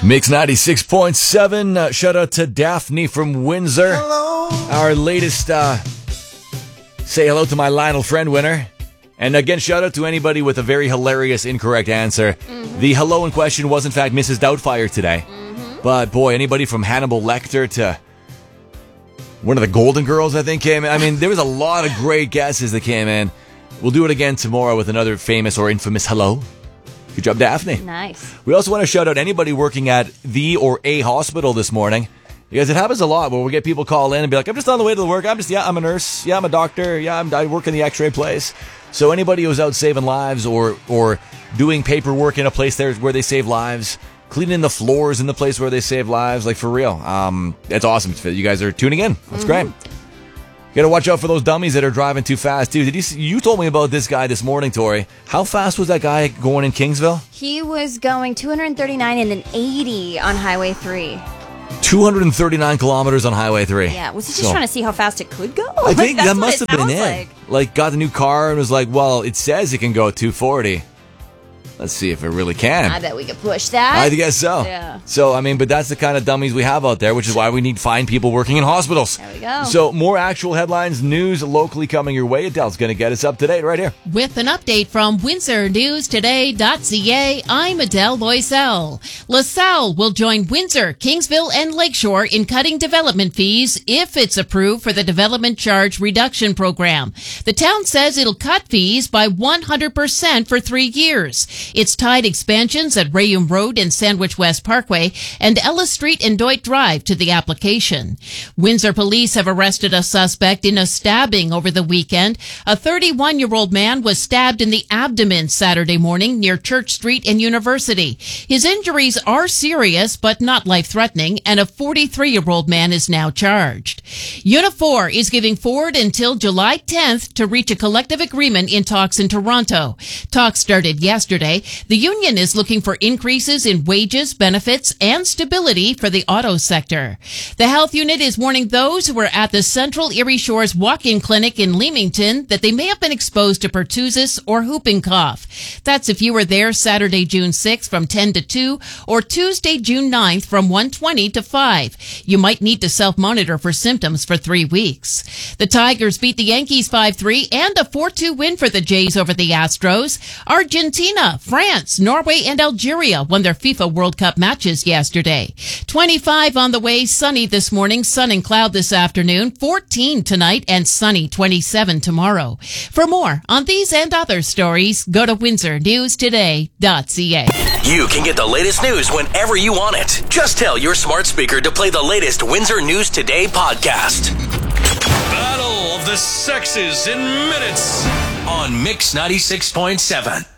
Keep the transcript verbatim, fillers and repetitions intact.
Mix ninety-six point seven. Uh, shout out to Daphne from Windsor. Hello. Our latest uh, Say Hello to My Lionel Friend winner. And again, shout out to anybody with a very hilarious incorrect answer. Mm-hmm. The hello in question was, in fact, Missus Doubtfire today. Mm-hmm. But boy, anybody from Hannibal Lecter to one of the Golden Girls, I think, came in. I mean, there was a lot of great guesses that came in. We'll do it again tomorrow with another famous or infamous hello. Good job, Daphne. Nice. We also want to shout out anybody working at the or a hospital this morning, because it happens a lot where we get people call in and be like, I'm just on the way to the work. I'm just, yeah, I'm a nurse. Yeah, I'm a doctor. Yeah, I'm, I work in the x-ray place. So anybody who's out saving lives or or doing paperwork in a place there where they save lives, cleaning the floors in the place where they save lives, like for real. Um, it's awesome. You guys are tuning in. That's mm-hmm. great. You got to watch out for those dummies that are driving too fast, too. Did you see, you told me about this guy this morning, Tori. How fast was that guy going in Kingsville? He was going two hundred thirty-nine and an eighty on Highway three. two hundred thirty-nine kilometers on Highway three. Yeah, was he just so, trying to see how fast it could go? I think like, that must have been it. Like. like, got the new car and was like, well, it says it can go two forty. Let's see if it really can. I bet we could push that. I guess so. Yeah. So, I mean, but that's the kind of dummies we have out there, which is why we need fine people working in hospitals. There we go. So, more actual headlines, news locally coming your way. Adele's going to get us up to date right here. With an update from Windsor News Today dot C A, I'm Adele Loisel. LaSalle will join Windsor, Kingsville, and Lakeshore in cutting development fees if it's approved for the Development Charge Reduction Program. The town says it'll cut fees by one hundred percent for three years. It's tied expansions at Rayum Road and Sandwich West Parkway and Ellis Street and Doit Drive to the application. Windsor police have arrested a suspect in a stabbing over the weekend. A thirty-one-year-old man was stabbed in the abdomen Saturday morning near Church Street and University. His injuries are serious but not life-threatening, and a forty-three-year-old man is now charged. Unifor is giving Ford until July tenth to reach a collective agreement in talks in Toronto. Talks started yesterday. The union is looking for increases in wages, benefits, and stability for the auto sector. The health unit is warning those who are at the Central Erie Shores Walk-In Clinic in Leamington that they may have been exposed to pertussis or whooping cough. That's if you were there Saturday, June sixth from ten to two or Tuesday, June ninth from one twenty to five. You might need to self-monitor for symptoms for three weeks. The Tigers beat the Yankees five three and a four two win for the Jays over the Astros. Argentina, France, Norway, and Algeria won their FIFA World Cup matches yesterday. twenty-five on the way, sunny this morning, sun and cloud this afternoon, fourteen tonight, and sunny twenty-seven tomorrow. For more on these and other stories, go to Windsor News Today dot C A. You can get the latest news whenever you want it. Just tell your smart speaker to play the latest Windsor News Today podcast. Battle of the Sexes in minutes on Mix ninety-six point seven.